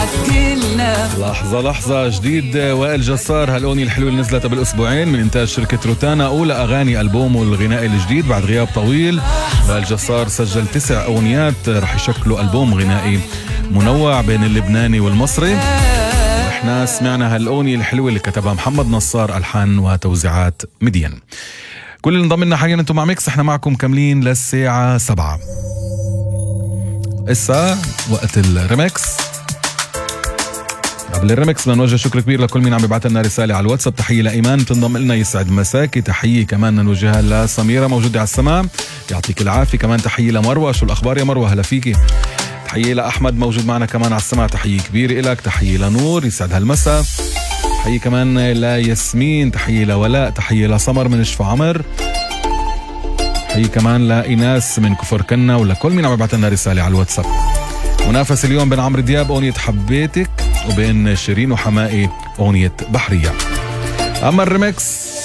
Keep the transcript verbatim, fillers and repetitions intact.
كلنا. لحظة لحظة جديد وائل جسار، هالأغنية الحلوة اللي نزلت قبل أسبوعين من إنتاج شركة روتانا، أولى أغاني ألبومه الغنائي الجديد بعد غياب طويل. وائل جسار سجل تسع أغنيات رح يشكلوا ألبوم غنائي منوع بين اللبناني والمصري. احنا سمعنا هالأغنية الحلوة اللي كتبها محمد نصار، ألحان وتوزيعات مدين. كل اللي انضم لنا حاليا انتم مع ميكس، احنا معكم كاملين للساعة سبعة. اسا وقت الريمكس. قبل الريمكس بدنا نوجه شكر كبير لكل مين عم بيبعث لنا رسالة على الواتساب. تحية لإيمان بتنضم لنا، يسعد مساكي. تحية كمان نوجهها لسميرة موجودة على السماء، يعطيك العافية. كمان تحية لمروة، شو الأخبار يا مروة؟ هلا فيكي. تحية لأحمد موجود معنا كمان على السماء، تحية كبيرة إلك. تحية لنور، يسعد هالمساء. تحية كمان لياسمين، تحية لولاء، تحية لسمر من شفا عمر، تحية كمان لإناس من كفر كنا، ولكل مين عم يبعث لنا رسالة على الواتساب. منافس اليوم بين عمرو دياب أغنية حبيتك، وبين شيرين وحمائي أغنية بحرية. أما الريمكس